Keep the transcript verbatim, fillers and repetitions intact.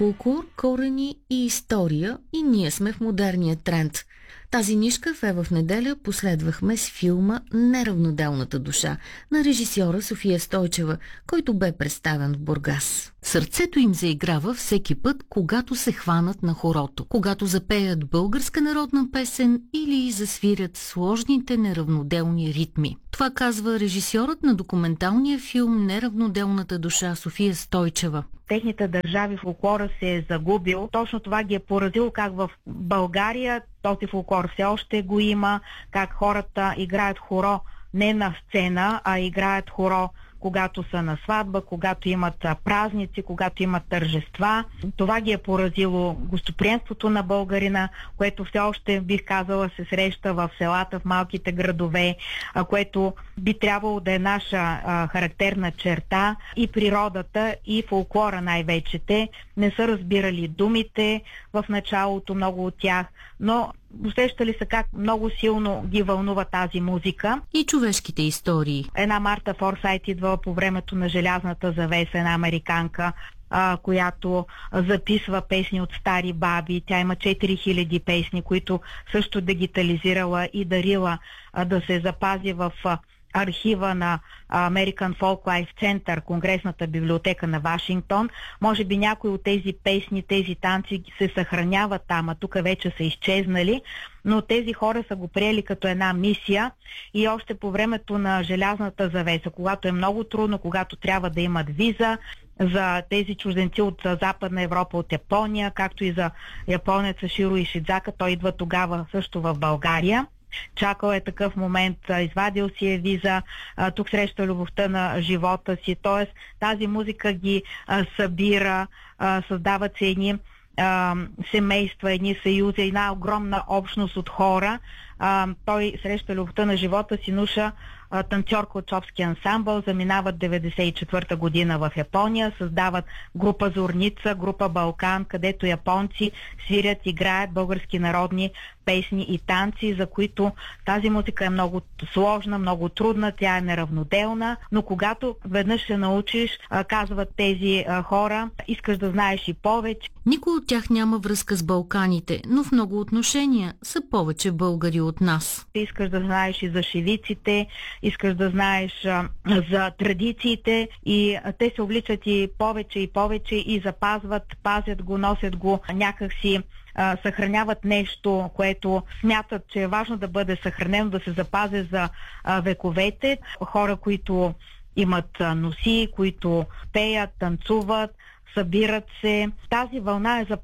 Фолклор, корени и история, и ние сме в модерния тренд. Тази нишка в Ева в неделя последвахме с филма "Неравноделната душа" на режисьора София Стойчева, който бе представен в Бургас. Сърцето им заиграва всеки път, когато се хванат на хорото, когато запеят българска народна песен или засвирят сложните неравноделни ритми. Това казва режисьорът на документалния филм "Неравноделната душа" София Стойчева. Техните държави фолклора се е загубил. Точно това ги е поразило, как в България този фолклор все още го има, как хората играят хоро не на сцена, а играят хоро когато са на сватба, когато имат празници, когато имат тържества. Това ги е поразило. Гостоприемството на българина, което все още, бих казала, се среща в селата, в малките градове, което би трябвало да е наша а, характерна черта. И природата, и фолклора най-вече. Те не са разбирали думите в началото, много от тях, но усещали се как много силно ги вълнува тази музика. И човешките истории. Една Марта Форсайт идва по времето на желязната завеса, една американка, а, която записва песни от стари баби. Тя има четири хиляди песни, които също дигитализирала и дарила а, да се запази в а, архива на American Folk Life Center, Конгресната библиотека на Вашингтон. Може би някои от тези песни, тези танци се съхраняват там, а тук вече са изчезнали, но тези хора са го приели като една мисия и още по времето на желязната завеса, когато е много трудно, когато трябва да имат виза за тези чужденци от Западна Европа, от Япония, както и за японеца Широ Ишидзака, той идва тогава също в България. Чакал е такъв момент, извадил си е виза, тук среща любовта на живота си, т.е. тази музика ги а, събира, а, създават се едни а, семейства, едни съюзи, една огромна общност от хора. А, той среща любовта на живота си, Нуша, а, танцорка от Чопски ансамбъл, заминават деветдесет и четвърта година в Япония, създават група Зорница, група Балкан, където японци свирят, играят български народни песни и танци, за които тази музика е много сложна, много трудна, тя е неравноделна, но когато веднъж се научиш, казват тези хора, искаш да знаеш и повече. Никой от тях няма връзка с Балканите, но в много отношения са повече българи от нас. Искаш да знаеш и за шевиците, искаш да знаеш а, за традициите и а, те се увличат и повече и повече и запазват, пазят го, носят го някакси, а, съхраняват нещо, което смятат, че е важно да бъде съхранено, да се запази за а, вековете. Хора, които имат а, носи, които пеят, танцуват, събират се. Тази вълна е за